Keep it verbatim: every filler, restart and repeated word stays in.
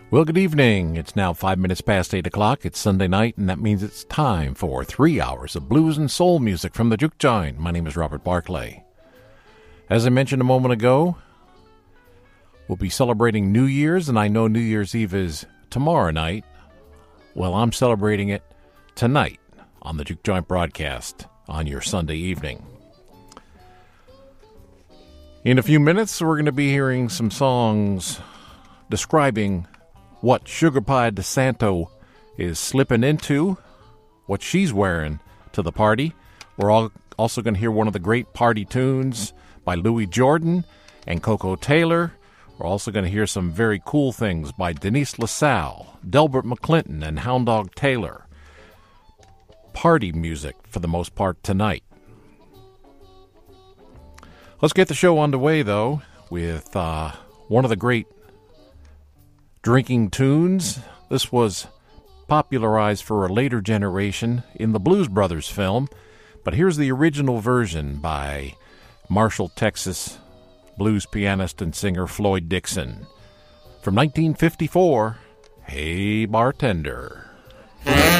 Well, good evening. It's now five minutes past eight o'clock. It's Sunday night, and that means it's time for three hours of blues and soul music from the Juke Joint. My name is Robert Barclay. As I mentioned a moment ago, we'll be celebrating New Year's, and I know New Year's Eve is tomorrow night. Well, I'm celebrating it tonight on the Juke Joint broadcast on your Sunday evening. In a few minutes, we're going to be hearing some songs describing what Sugar Pie DeSanto is slipping into, what she's wearing to the party. We're all also going to hear one of the great party tunes by Louis Jordan and Coco Taylor. We're also going to hear some very cool things by Denise LaSalle, Delbert McClinton, and Hound Dog Taylor. Party music for the most part tonight. Let's get the show underway, though, with uh, one of the great drinking tunes. This was popularized for a later generation in the Blues Brothers film, but here's the original version by Marshall, Texas blues pianist and singer Floyd Dixon. From nineteen fifty-four, Hey Bartender.